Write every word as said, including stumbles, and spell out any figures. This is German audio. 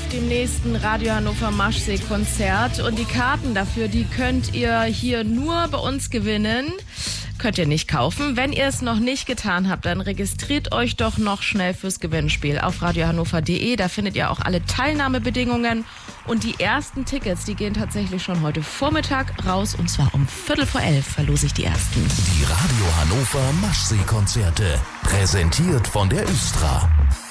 dem nächsten Radio Hannover Maschsee-Konzert. Und die Karten dafür, die könnt ihr hier nur bei uns gewinnen. Könnt ihr nicht kaufen. Wenn ihr es noch nicht getan habt, dann registriert euch doch noch schnell fürs Gewinnspiel auf radiohannover punkt de. Da findet ihr auch alle Teilnahmebedingungen. Und die ersten Tickets, die gehen tatsächlich schon heute Vormittag raus. Und zwar um Viertel vor elf verlose ich die ersten. Die Radio Hannover Maschsee-Konzerte. Präsentiert von der Östra.